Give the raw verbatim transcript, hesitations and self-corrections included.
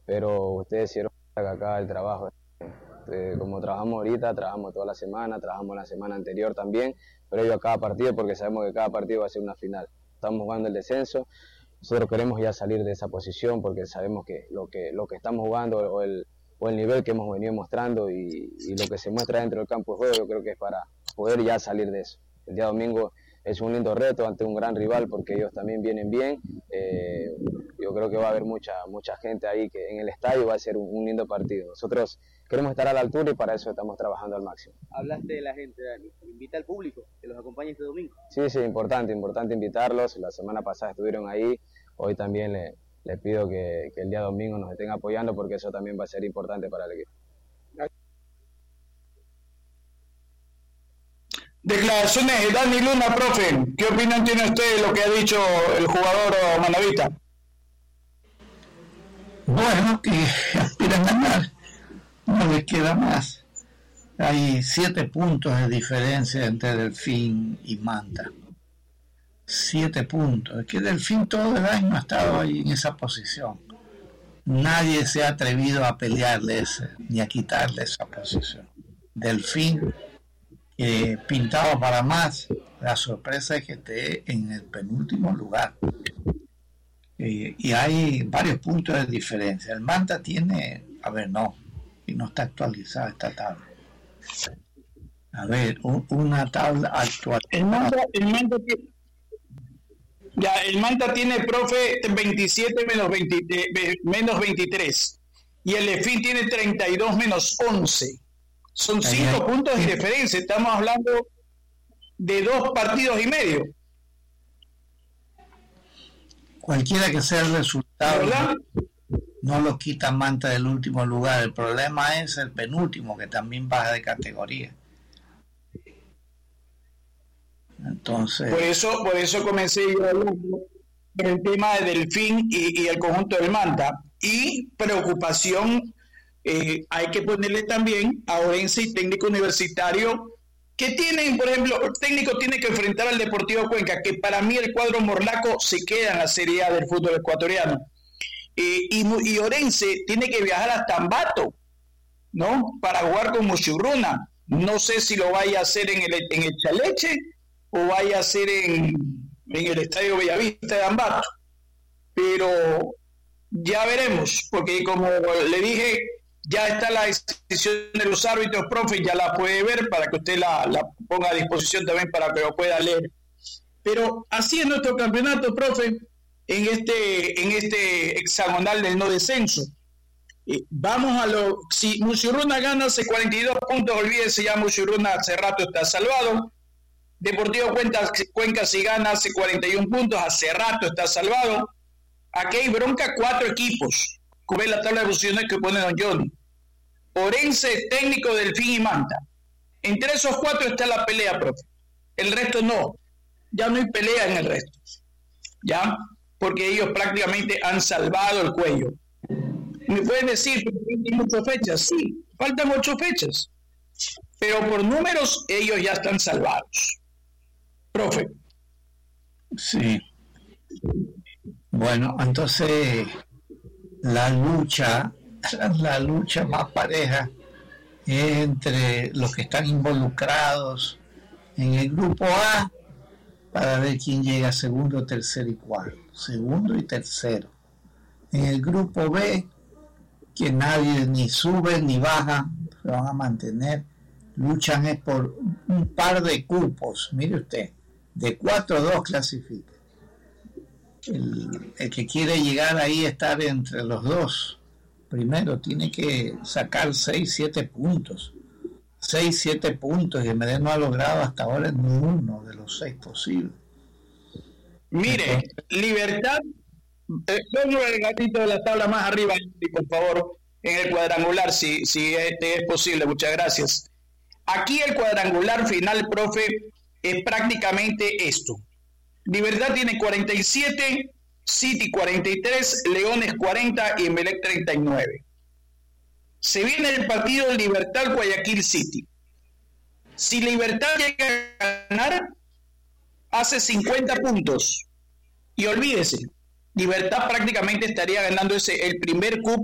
pero ustedes hicieron acá el trabajo. Eh, como trabajamos ahorita, trabajamos toda la semana, trabajamos la semana anterior también, previo a cada partido, porque sabemos que cada partido va a ser una final. Estamos jugando el descenso, nosotros queremos ya salir de esa posición porque sabemos que lo que, lo que estamos jugando o el, o el nivel que hemos venido mostrando y, y lo que se muestra dentro del campo de juego, yo creo que es para poder ya salir de eso. El día domingo es un lindo reto ante un gran rival porque ellos también vienen bien. Eh, yo creo que va a haber mucha mucha gente ahí que en el estadio va a ser un, un lindo partido. Nosotros queremos estar a la altura y para eso estamos trabajando al máximo. Hablaste de la gente, Dani. Invita al público que los acompañe este domingo. Sí, sí, importante, importante invitarlos. La semana pasada estuvieron ahí. Hoy también le, les pido que, que el día domingo nos estén apoyando porque eso también va a ser importante para el equipo. Declaraciones de Dani Luna, profe. ¿Qué opinión tiene usted de lo que ha dicho el jugador manavita? Bueno, que aspiran a ganar. No le queda más. Hay siete puntos de diferencia entre Delfín y Manta. Siete puntos. Es que Delfín todo el año ha estado ahí en esa posición. Nadie se ha atrevido a pelearle ese, ni a quitarle esa posición. Delfín eh, pintado para más. La sorpresa es que esté en el penúltimo lugar. Eh, y hay varios puntos de diferencia. El Manta tiene, a ver, no, y no está actualizada esta tabla. A ver, un, una tabla actual. El Manta, el Manta tiene, ya, el Manta tiene, profe, veintisiete menos, veinte, eh, menos veintitrés. Y el Delfín tiene treinta y dos menos once. Son cinco puntos de diferencia. Estamos hablando de dos partidos y medio. Cualquiera que sea el resultado, ¿verdad? No lo quita Manta del último lugar. El problema es el penúltimo, que también baja de categoría. Entonces, por eso, por eso comencé yo hablando por el tema de Delfín y, y el conjunto del Manta. Y preocupación, eh, hay que ponerle también a Orense y Técnico Universitario, que tienen, por ejemplo, el técnico tiene que enfrentar al Deportivo Cuenca, que para mí el cuadro morlaco se queda en la Serie A del fútbol ecuatoriano. Eh, y, y Orense tiene que viajar hasta Ambato, ¿no? Para jugar con Muchurruna. No sé si lo vaya a hacer en el, en el Chaleche o vaya a hacer en, en el Estadio Bellavista de Ambato. Pero ya veremos, porque como le dije, ya está la decisión de los árbitros, profe, ya la puede ver para que usted la, la ponga a disposición también para que lo pueda leer. Pero así es nuestro campeonato, profe, en este, en este hexagonal del no descenso. Eh, vamos a lo... Si Muchurruna gana hace cuarenta y dos puntos, olvídese ya, Muchurruna hace rato está salvado. Deportivo Cuenca, Cuenca si gana hace cuarenta y un puntos, hace rato está salvado. Aquí hay bronca cuatro equipos. Ve la tabla de posiciones que pone don Johnny. Orense, Técnico, Delfín y Manta. Entre esos cuatro está la pelea, profe. El resto no. Ya no hay pelea en el resto. ¿Ya? Porque ellos prácticamente han salvado el cuello. ¿Me pueden decir que faltan ocho fechas? Sí, faltan ocho fechas. Pero por números, ellos ya están salvados. Profe. Sí. Bueno, entonces la lucha, la lucha más pareja es entre los que están involucrados en el grupo A para ver quién llega segundo, tercero y cuarto. Segundo y tercero. En el grupo B, que nadie ni sube ni baja, se van a mantener. Luchan es por un par de cupos. Mire usted, de cuatro a dos clasifica. El, el que quiere llegar ahí, estar entre los dos, primero tiene que sacar seis, siete puntos. seis, siete puntos, y M D no ha logrado hasta ahora ni uno de los seis posibles. Mire, entonces, Libertad, eh, pongo el gatito de la tabla más arriba, por favor, en el cuadrangular, si, si este es posible, muchas gracias. Aquí el cuadrangular final, profe, es prácticamente esto. Libertad tiene cuarenta y siete, City cuarenta y tres, Leones cuarenta y Emelec treinta y nueve. Se viene el partido de Libertad Guayaquil City. Si Libertad llega a ganar, hace cincuenta puntos. Y olvídese, Libertad prácticamente estaría ganando ese el primer cupo